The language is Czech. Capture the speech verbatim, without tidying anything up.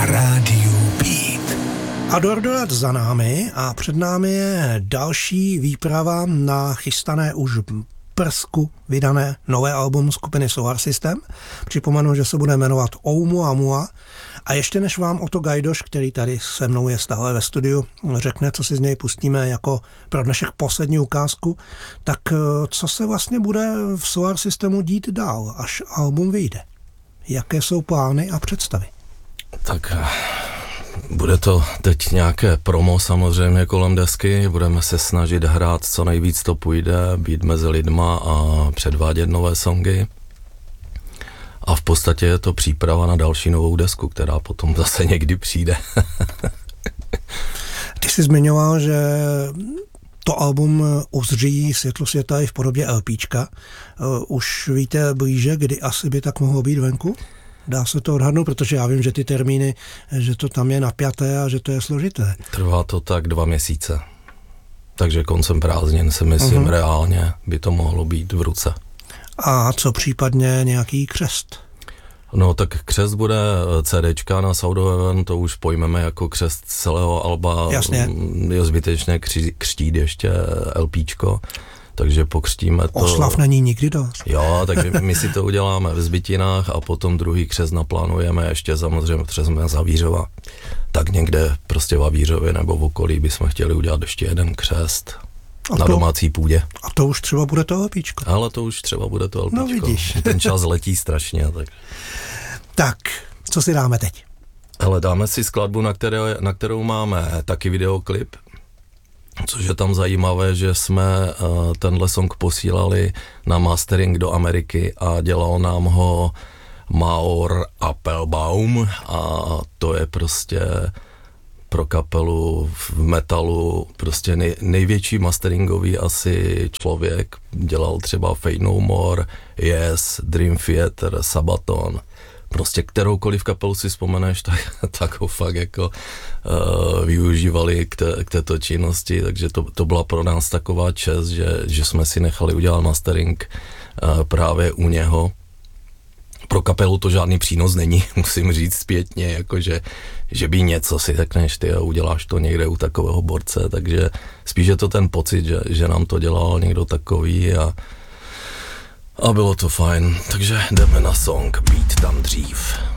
rádiu Beat. Adordorat za námi a před námi je další výprava na chystané už prsku vydané nové album skupiny Solar System. Připomenu, že se bude jmenovat Oumuamua. A ještě než vám Otto Gajdoš, který tady se mnou je stále ve studiu, řekne, co si z něj pustíme jako pro dnešek poslední ukázku, tak co se vlastně bude v Solar Systemu dít dál, až album vyjde? Jaké jsou plány a představy? Tak bude to teď nějaké promo samozřejmě kolem desky, budeme se snažit hrát co nejvíc to půjde, být mezi lidma a předvádět nové songy. A v podstatě je to příprava na další novou desku, která potom zase někdy přijde. Ty jsi zmiňoval, že to album uzří světlo světa i v podobě LPčka. Už víte blíže, kdy asi by tak mohlo být venku? Dá se to odhadnout, protože já vím, že ty termíny, že to tam je napjaté a že to je složité. Trvá to tak dva měsíce. Takže koncem prázdnin si myslím, uh-huh. reálně by to mohlo být v ruce. A co případně nějaký křest? No tak křest bude CDčka na Sound of Heaven, to už pojmeme jako křest celého alba. Jasně. Je zbytečné kři, křtít ještě LPčko, takže pokřtíme to. Oslav není nikdy dost. Jo, takže my si to uděláme v Zbytinách a potom druhý křest naplánujeme ještě samozřejmě, protože jsme z Havířova. Tak někde prostě v Havířově nebo v okolí bychom chtěli udělat ještě jeden křest. A na to, domácí půdě. A to už třeba bude to LPčko. Ale to už třeba bude to LPčko. No vidíš. Ten čas letí strašně. Tak, tak co si dáme teď? Ale dáme si skladbu, na, které, na kterou máme taky videoklip, což je tam zajímavé, že jsme uh, tenhle song posílali na mastering do Ameriky a dělal nám ho Maor Applebaum a to je prostě pro kapelu v metalu prostě nej, největší masteringový asi člověk. Dělal třeba Fade No More, Yes, Dream Theater, Sabaton. Prostě kteroukoliv kapelu si vzpomeneš, tak, tak ho fakt jako uh, využívali k, té, k této činnosti, takže to, to byla pro nás taková čest, že, že jsme si nechali udělat mastering uh, právě u něho. Pro kapelu to žádný přínos není, musím říct zpětně, jakože, že by něco si řekneš ty a uděláš to někde u takového borce, takže spíš je to ten pocit, že, že nám to dělal někdo takový a, a bylo to fajn, takže jdeme na song Být tam dřív.